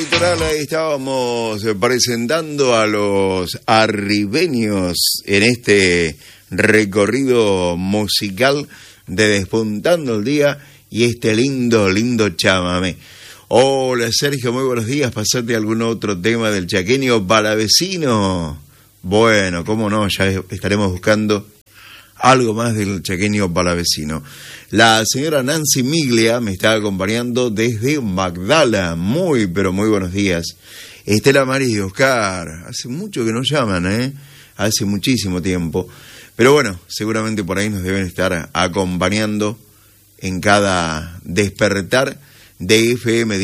Litoral, ahí estábamos presentando a los arribeños en este recorrido musical de Despuntando el Día y este lindo chamamé. Hola Sergio, muy buenos días. ¿Pasaste algún otro tema del chaqueño palavecino? Bueno, cómo no, ya estaremos buscando algo más del chaqueño palavecino. La señora Nancy Miglia me está acompañando desde Magdala. Muy, pero muy buenos días. Estela María y Oscar, hace mucho que nos llaman, hace muchísimo tiempo. Pero bueno, seguramente por ahí nos deben estar acompañando en cada despertar de FM